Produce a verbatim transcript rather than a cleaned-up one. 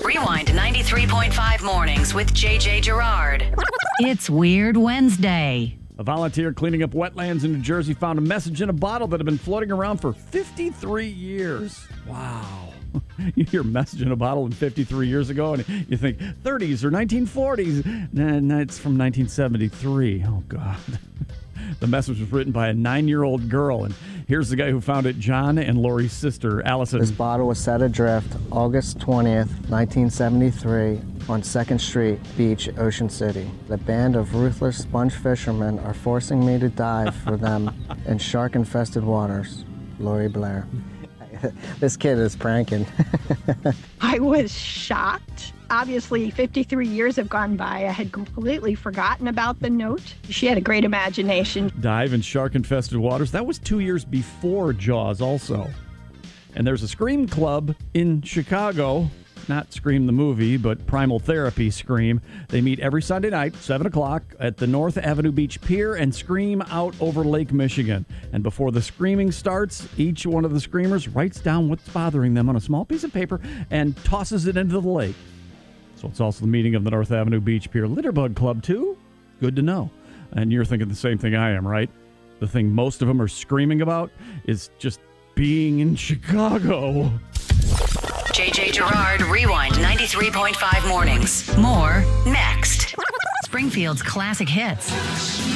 Rewind ninety-three point five mornings with J J Gerard. It's Weird Wednesday. A volunteer cleaning up wetlands in New Jersey found a message in a bottle that had been floating around for fifty-three years. Wow. You hear message in a bottle in fifty-three years ago, and you think thirties or nineteen forties. Nah, nah, it's from nineteen seventy-three. Oh, God. The message was written by a nine-year-old girl, and here's the guy who found it, John and Lori's sister, Allison. This bottle was set adrift August twentieth, nineteen seventy-three, on second Street Beach, Ocean City. The band of ruthless sponge fishermen are forcing me to dive for them in shark-infested waters. Lori Blair. This kid is pranking. I was shocked. Obviously, fifty-three years have gone by. I had completely forgotten about the note. She had a great imagination. Dive in shark-infested waters. That was two years before Jaws also. And there's a Scream Club in Chicago. Not Scream the movie, but Primal Therapy Scream. They meet every Sunday night, seven o'clock, at the North Avenue Beach Pier and scream out over Lake Michigan. And before the screaming starts, each one of the screamers writes down what's bothering them on a small piece of paper and tosses it into the lake. So it's also the meeting of the North Avenue Beach Pier Litterbug Club, too. Good to know. And you're thinking the same thing I am, right? The thing most of them are screaming about is just being in Chicago. J J Gerard, Rewind ninety-three point five mornings. More next. Springfield's classic hits.